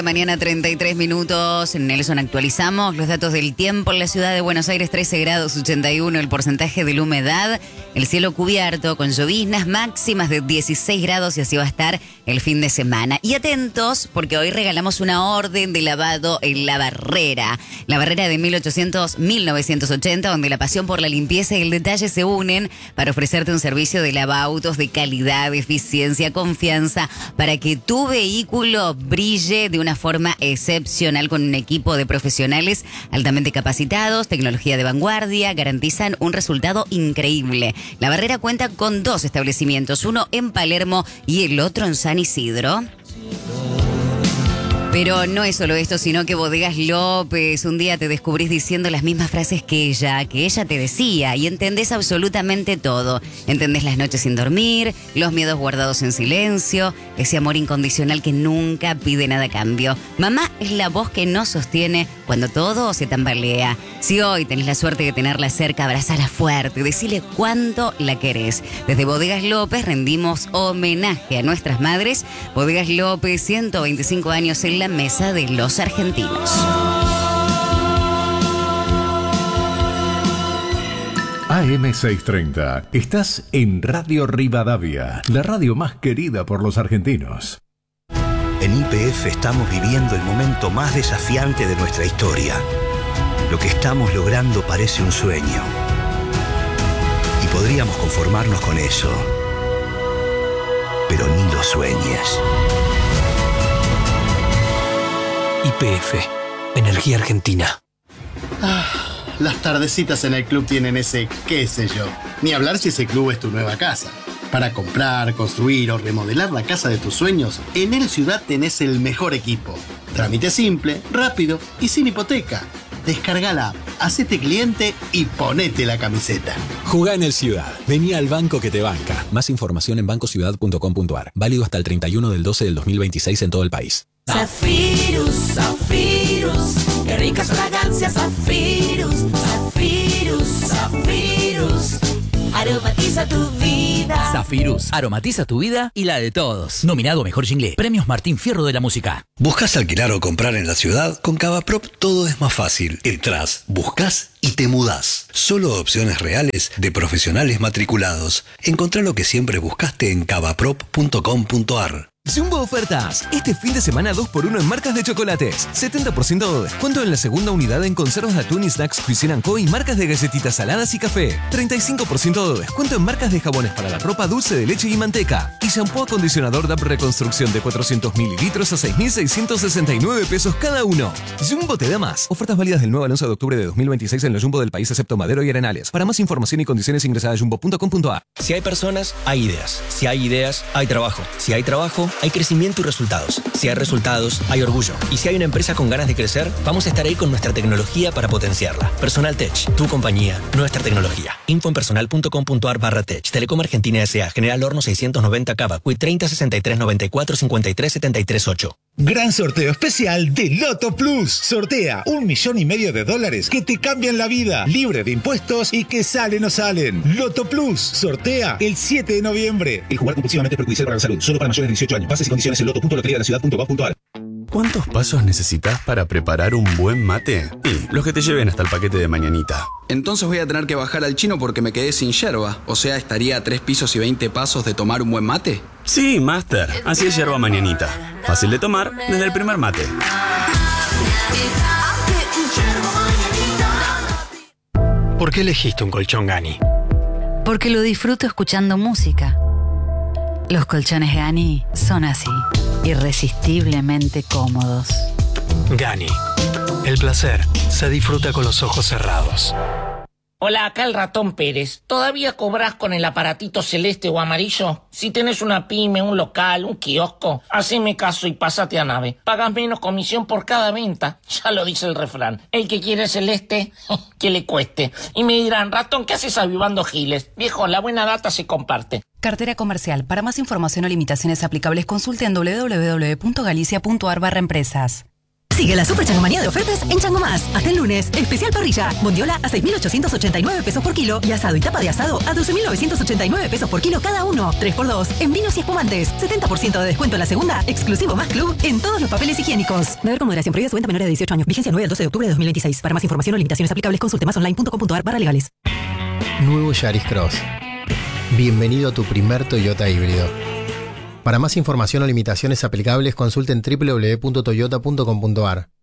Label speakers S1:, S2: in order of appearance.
S1: Mañana 33 minutos, en Nelson actualizamos los datos del tiempo en la ciudad de Buenos Aires, 13 grados 81 el porcentaje de la humedad, el cielo cubierto con lloviznas máximas de 16 grados y así va a estar el fin de semana. Y atentos porque hoy regalamos una orden de lavado en La Barrera de 1980, donde la pasión por la limpieza y el detalle se unen para ofrecerte un servicio de lavautos de calidad, eficiencia, confianza, para que tu vehículo brille de una forma excepcional con un equipo de profesionales altamente capacitados, tecnología de vanguardia, garantizan un resultado increíble. La Barrera cuenta con 2 establecimientos, uno en Palermo y el otro en San Isidro. Pero no es solo esto, sino que Bodegas López, un día te descubrís diciendo las mismas frases que ella te decía y entendés absolutamente todo. Entendés las noches sin dormir, los miedos guardados en silencio, ese amor incondicional que nunca pide nada a cambio. Mamá es la voz que nos sostiene cuando todo se tambalea. Si hoy tenés la suerte de tenerla cerca, abrazala fuerte, decile cuánto la querés. Desde Bodegas López rendimos homenaje a nuestras madres. Bodegas López, 125 años en la mesa de los argentinos.
S2: AM630. Estás en Radio Rivadavia, la radio más querida por los argentinos.
S3: En YPF estamos viviendo el momento más desafiante de nuestra historia. Lo que estamos logrando parece un sueño. Y podríamos conformarnos con eso. Pero ni lo sueñes.
S4: YPF, Energía Argentina.
S5: Las tardecitas en el club tienen ese qué sé yo. Ni hablar si ese club es tu nueva casa. Para comprar, construir o remodelar la casa de tus sueños, en El Ciudad tenés el mejor equipo. Trámite simple, rápido y sin hipoteca. Descarga la app, hacete cliente y ponete la camiseta.
S6: Jugá en El Ciudad. Vení al banco que te banca. Más información en bancociudad.com.ar. Válido hasta el 31/12/2026 en todo el país.
S7: Zafirus, Zafirus, qué ricas fragancias, Zafirus, Zafirus, Zafirus, aromatiza tu vida.
S8: Zafirus, aromatiza tu vida y la de todos. Nominado Mejor Jingle, Premios Martín Fierro de la Música.
S3: ¿Buscas alquilar o comprar en la ciudad? Con Cavaprop todo es más fácil. Entrás, buscas y te mudás. Solo opciones reales de profesionales matriculados. Encontrá lo que siempre buscaste en cavaprop.com.ar.
S9: Jumbo Ofertas. Este fin de semana 2x1 en marcas de chocolates. 70% de descuento en la segunda unidad en conservas de atún y snacks Cuisine & Co. y marcas de galletitas saladas y café. 35% de descuento en marcas de jabones para la ropa, dulce de leche y manteca. Y shampoo acondicionador DAP Reconstrucción de 400 mililitros a 6.669 pesos cada uno. Jumbo te da más. Ofertas válidas del 9 al 11 de octubre de 2026 en los Jumbo del país excepto Madero y Arenales. Para más información y condiciones ingresa a jumbo.com.ar.
S4: Si hay personas, hay ideas. Si hay ideas, hay trabajo. Si hay trabajo, hay crecimiento y resultados. Si hay resultados, hay orgullo. Y si hay una empresa con ganas de crecer, vamos a estar ahí con nuestra tecnología para potenciarla. Personal Tech, tu compañía, nuestra tecnología. Info en personal.com.ar/tech. Telecom Argentina S.A. General Horno 690 Cava. Quit 30 63 94 53 73 8.
S10: Gran sorteo especial de Loto Plus. Sortea $1,5 millones que te cambian la vida, libre de impuestos y que salen o salen. Loto Plus sortea el 7 de noviembre. El jugar compulsivamente es perjudicial para la salud. Solo para mayores de 18 años. Bases y condiciones en loto.loteriadelaciudad.gov.ar.
S11: ¿Cuántos pasos necesitas para preparar un buen mate? Y los que te lleven hasta el paquete de mañanita.
S12: Entonces voy a tener que bajar al chino porque me quedé sin yerba. O sea, estaría a 3 pisos y 20 pasos de tomar un buen mate.
S11: Sí, Master. Así es yerba mañanita. Fácil de tomar desde el primer mate.
S4: ¿Por qué elegiste un colchón Gani?
S13: Porque lo disfruto escuchando música. Los colchones Gani son así, irresistiblemente cómodos.
S4: Gani. El placer se disfruta con los ojos cerrados.
S14: Hola, acá el Ratón Pérez. ¿Todavía cobras con el aparatito celeste o amarillo? Si tenés una pyme, un local, un kiosco, haceme caso y pásate a Nave. Pagas menos comisión por cada venta. Ya lo dice el refrán. El que quiere celeste, que le cueste. Y me dirán, Ratón, ¿qué haces avivando giles? Viejo, la buena data se comparte.
S15: Cartera comercial. Para más información o limitaciones aplicables, consulte en www.galicia.ar/empresas. Sigue la super changomanía de ofertas en Chango Más. Hasta el lunes, especial parrilla. Bondiola a 6.889 pesos por kilo y asado y tapa de asado a 12.989 pesos por kilo cada uno. 3x2 en vinos y espumantes. 70% de descuento en la segunda, exclusivo más club en todos los papeles higiénicos. Deber con moderación, prohibida su venta a menores de 18 años. Vigencia 9 al 12 de octubre de 2026. Para más información o limitaciones aplicables, consulte masonline.com.ar/legales.
S16: Nuevo Yaris Cross. Bienvenido a tu primer Toyota híbrido. Para más información o limitaciones aplicables, consulten www.toyota.com.ar.